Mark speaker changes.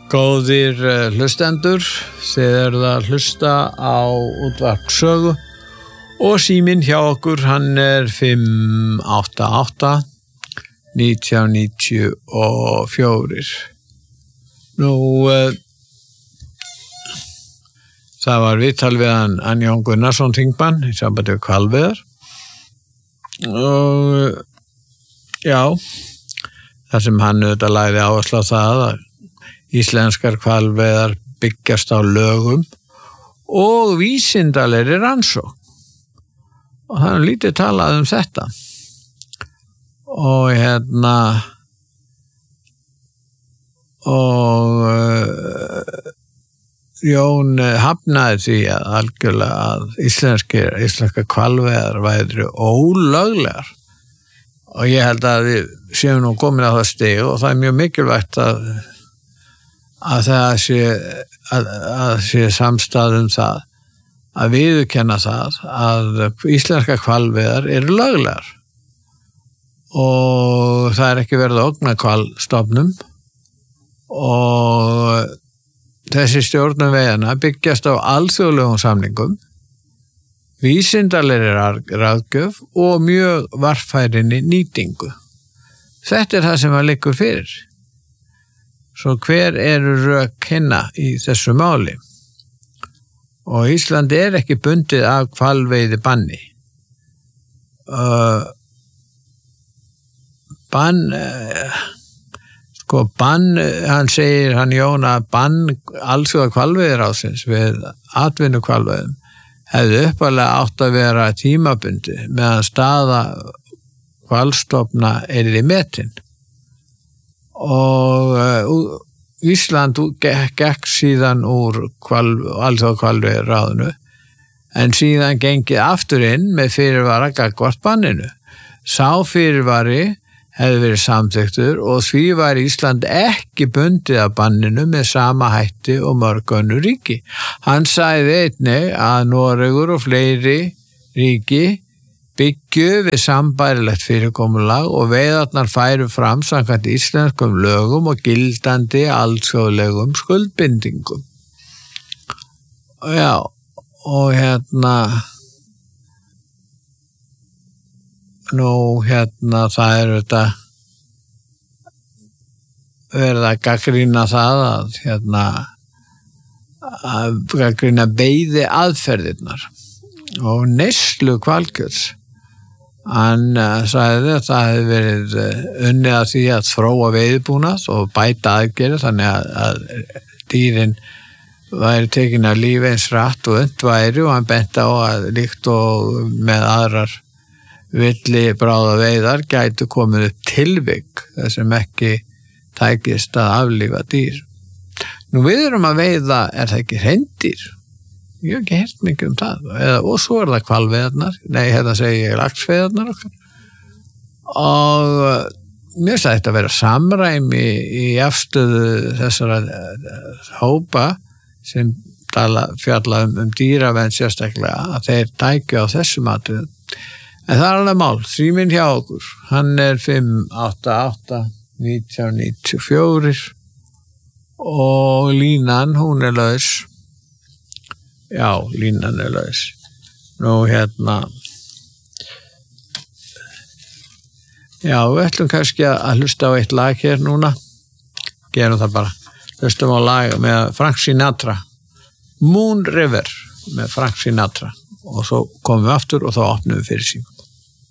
Speaker 1: Góðir hlustendur, þið eruð að hlusta á útvarp Sögu og síminn hjá okkur hann er 588 1994. Það var viðtal við hann Jón Gunnarsson þingmann í sambandi við hvalveiðar og já, þar sem hann auðvitað lagði áherslu á það að íslenskar hvalveiðar byggjast á lögum og vísindalegri rannsókn og það er lítið talað þetta og Jón hafnaði því að algjörlega að íslenska hvalveiðar væru ólöglegar og ég held að við séum nú komin á það stig og það er mjög mikilvægt að það sé samstaða það að viðurkenna það að íslenska hvalveiðar eru löglegar og það er ekki verið að ógna hvalstofnum og þessi stjórnum veiðanna byggjast á alþjóðlegum samningum, vísindalegri ráðgjöf og mjög varfærinni nýtingu. Þetta er það sem að liggur fyrir. Svo hver eru rök hinna í þessu máli? Og Ísland er ekki bundið af hvalveiði banni. Hann segir, hann Jón, að bann alþjóða hvalveiðiráðsins við atvinnu hvalveiðum hefði uppalega átt að vera tímabundi meðan staða hvalstofna er í metin. Og Ísland gekk síðan úr alþjóða hvalveiðiráðinu en síðan gengið aftur inn með fyrirvara gagnvart banninu. Sá fyrirvari hefði verið samþyktur og því var Ísland ekki bundið af banninu með sama hætti og mörg önnur ríki. Hann sagði einnig að Noregur og fleiri ríki byggju við sambærilegt fyrirkomulag og veiðarnar færu fram samkvæmt íslenskum lögum og gildandi alþjóðlegum skuldbindingum. Já, og það er þetta verið að gagnrýna það að gagnrýna veiði aðferðirnar og neyslu hvalkjöts. Hann sagði að það hefði verið unnið að því að þróa veiðbúnað og bæta aðgerðir þannig að dýrin væri tekin af lífi eins rætt og unnt væri og hann benti á að líkt og með aðrar villi bráða veiðar gætu komið upp tilvik þar sem ekki tækist að aflífa dýr. Nú við erum að veiða, er það ekki hreindýr? Ég hef ekki heyrt mikið það. Og svo er það hvalveiðarnar, segi ég laxveiðarnar okkar. Og mér finnst þetta að vera samræmi í afstöðu þessara hópa sem fjalla dýravernd sérstaklega að þeir tækju á þessum atriðum. En það er alveg mál, síminn hjá okkur, hann er 588 1994 og línan, hún er laus. Já, línan er laus. Nú já, við ætlum kannski að hlusta á eitt lag hér núna. Gerum það bara. Hlustum á lag með Frank Sinatra. Moon River með Frank Sinatra. Og svo komum við aftur og þá opnum við fyrir síma.